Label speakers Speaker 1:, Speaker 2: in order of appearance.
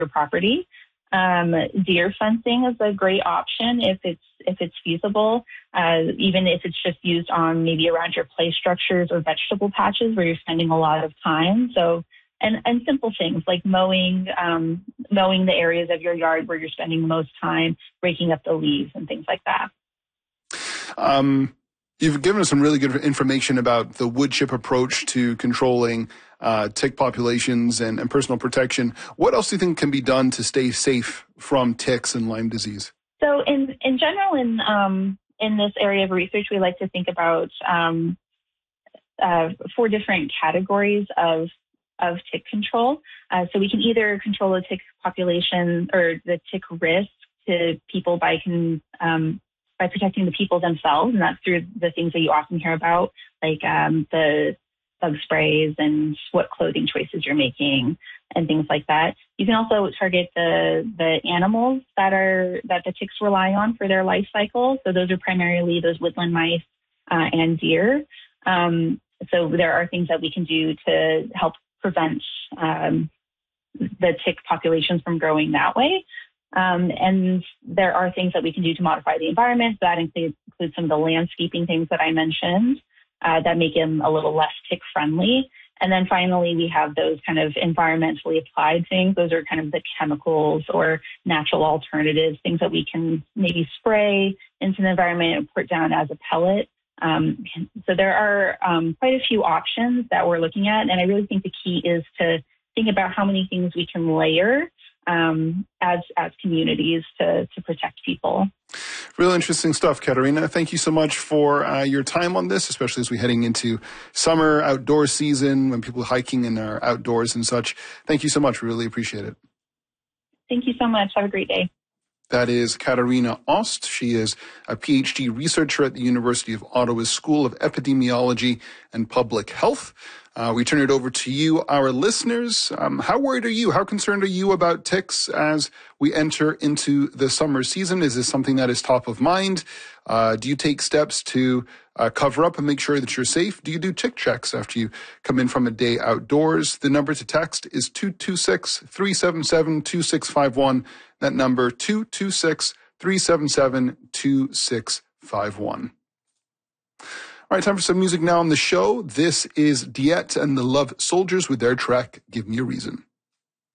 Speaker 1: your property. Deer fencing is a great option if it's feasible, even if it's just used on maybe around your play structures or vegetable patches where you're spending a lot of time. So, and simple things like mowing the areas of your yard where you're spending the most time, breaking up the leaves and things like that.
Speaker 2: You've given us some really good information about the wood chip approach to controlling tick populations and personal protection. What else do you think can be done to stay safe from ticks and Lyme disease?
Speaker 1: So in general, in this area of research, we like to think about 4 different categories of tick control. So we can either control the tick population or the tick risk to people by protecting the people themselves, and that's through the things that you often hear about, like the bug sprays and what clothing choices you're making and things like that. You can also target the animals that the ticks rely on for their life cycle. So those are primarily those woodland mice and deer. So there are things that we can do to help prevent the tick populations from growing that way. And there are things that we can do to modify the environment. That includes some of the landscaping things that I mentioned that make them a little less tick friendly. And then finally, we have those kind of environmentally applied things. Those are kind of the chemicals or natural alternatives, things that we can maybe spray into the environment and put down as a pellet. So there are quite a few options that we're looking at. And I really think the key is to think about how many things we can layer as communities to protect people.
Speaker 2: Real interesting stuff, Katerina. Thank you so much for your time on this, especially as we're heading into summer outdoor season when people are hiking and are outdoors and such. Thank you so much. We really appreciate it.
Speaker 1: Thank you so much. Have a great day.
Speaker 2: That is Katerina Ost. She is a PhD researcher at the University of Ottawa's School of Epidemiology and Public Health. We turn it over to you, our listeners. How worried are you? How concerned are you about ticks as we enter into the summer season? Is this something that is top of mind? Do you take steps to cover up and make sure that you're safe? Do you do tick checks after you come in from a day outdoors? The number to text is 226-377-2651. That number, 226-377-2651. All right, time for some music now on the show. This is Diet and the Love Soldiers with their track, Give Me a Reason.